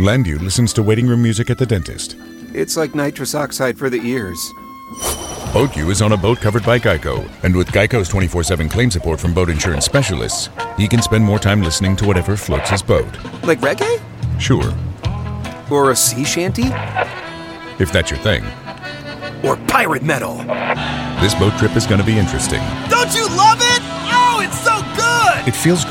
Landu listens to waiting room music at the dentist. It's like nitrous oxide for the ears. BoatU is on a boat covered by Geico, and with Geico's 24/7 claim support from boat insurance specialists, he can spend more time listening to whatever floats his boat. Like reggae? Sure, Or a sea shanty? if that's your thing. Or pirate metal? This boat trip is going to be interesting. Don't you love it? Oh, it's so good! It feels good